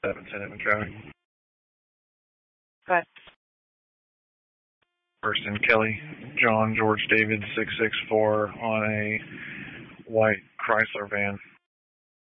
710 McCoy. Go ahead. Person Kelly, John George David 664 on a white Chrysler van.